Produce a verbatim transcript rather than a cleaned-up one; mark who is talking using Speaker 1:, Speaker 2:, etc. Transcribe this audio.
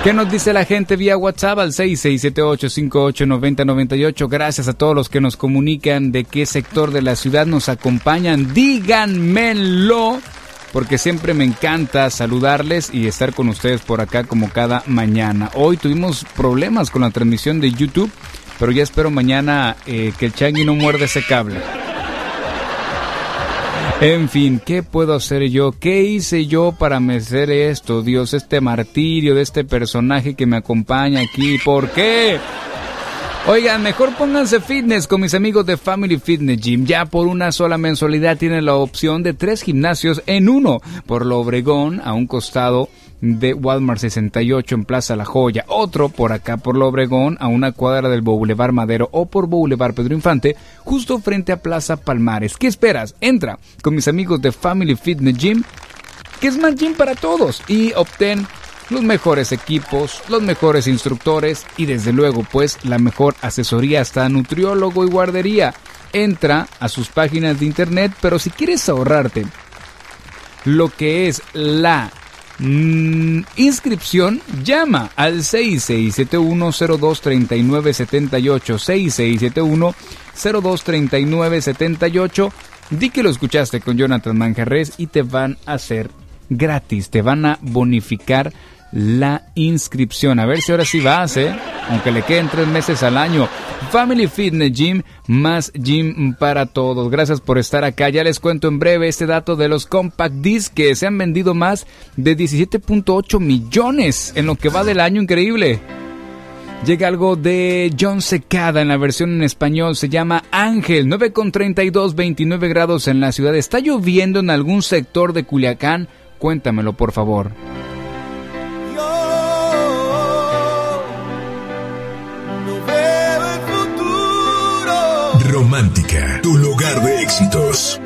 Speaker 1: ¿Qué nos dice la gente vía WhatsApp al seis seis siete ocho cinco ocho nueve cero nueve ocho? Gracias a todos los que nos comunican de qué sector de la ciudad nos acompañan. Díganmelo, porque siempre me encanta saludarles y estar con ustedes por acá como cada mañana. Hoy tuvimos problemas con la transmisión de YouTube, pero ya espero mañana eh, que el Changui no muerde ese cable. En fin, ¿qué puedo hacer yo? ¿Qué hice yo para merecer esto? Dios, este martirio de este personaje que me acompaña aquí. ¿Por qué? Oigan, mejor pónganse fitness con mis amigos de Family Fitness Gym. Ya por una sola mensualidad tienen la opción de tres gimnasios en uno. Por Lo Obregón, a un costado de Walmart sesenta y ocho en Plaza La Joya. Otro por acá por Lo Obregón, a una cuadra del Boulevard Madero o por Boulevard Pedro Infante, justo frente a Plaza Palmares. ¿Qué esperas? Entra con mis amigos de Family Fitness Gym, que es más gym para todos, y obtén los mejores equipos, los mejores instructores y desde luego pues la mejor asesoría, hasta nutriólogo y guardería. Entra a sus páginas de internet, pero si quieres ahorrarte lo que es la mm, inscripción, llama al seis seis siete uno cero dos tres nueve siete ocho, seis seis siete uno cero dos tres nueve siete ocho. Di que lo escuchaste con Jonathan Manjarres y te van a hacer gratis, te van a bonificar la inscripción. A ver si ahora sí vas, ¿eh? Aunque le queden tres meses al año. Family Fitness Gym, más gym para todos. Gracias por estar acá. Ya les cuento en breve este dato de los Compact Disc, que se han vendido más de diecisiete punto ocho millones en lo que va del año. Increíble. Llega algo de John Secada en la versión en español. Se llama Ángel. Nueve con treinta y dos, veintinueve grados en la ciudad. ¿Está lloviendo en algún sector de Culiacán? Cuéntamelo, por favor.
Speaker 2: Romántica, tu lugar de éxitos.